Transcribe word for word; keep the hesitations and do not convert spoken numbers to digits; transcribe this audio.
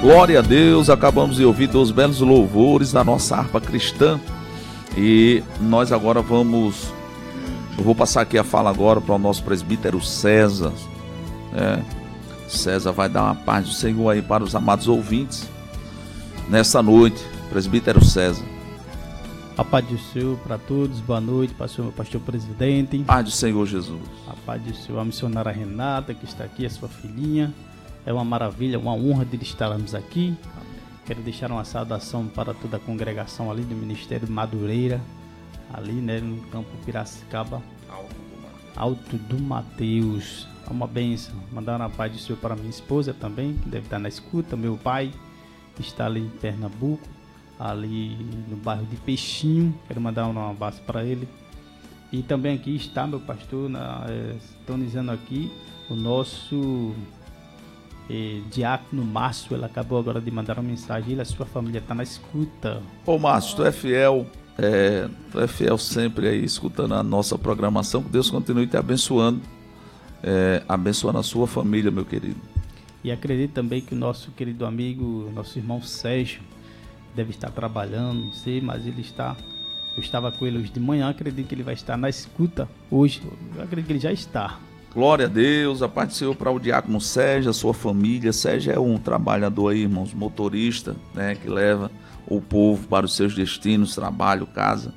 Glória a Deus, acabamos de ouvir dois belos louvores da nossa harpa cristã e nós agora vamos, eu vou passar aqui a fala agora para o nosso presbítero César. É, César vai dar uma paz do Senhor aí para os amados ouvintes nessa noite. Presbítero César. A paz do Senhor para todos, boa noite, pastor, pastor presidente. Paz do Senhor Jesus. A paz do Senhor, a missionária Renata que está aqui, a sua filhinha. É uma maravilha, uma honra de estarmos aqui. Amém. Quero deixar uma saudação para toda a congregação ali do Ministério Madureira, ali, né, no campo Piracicaba, Alto do Mateus. É uma bênção. Mandar uma paz do Senhor para minha esposa também, que deve estar na escuta. Meu pai, que está ali em Pernambuco, ali no bairro de Peixinho. Quero mandar um abraço para ele. E também aqui está meu pastor, na, é, sintonizando aqui, o nosso é, diácono Márcio. Ele acabou agora de mandar uma mensagem. Ele, a sua família está na escuta. Ô Márcio, tu é fiel, é, tu é fiel sempre aí, escutando a nossa programação. Que Deus continue te abençoando, é, abençoando a sua família, meu querido. E acredito também que o nosso querido amigo, nosso irmão Sérgio, deve estar trabalhando, não sei, mas ele está, eu estava com ele hoje de manhã, acredito que ele vai estar na escuta hoje, eu acredito que ele já está. Glória a Deus, a paz do Senhor para o diácono Sérgio, a sua família. Sérgio é um trabalhador aí, irmãos, motorista, né, que leva o povo para os seus destinos, trabalho, casa.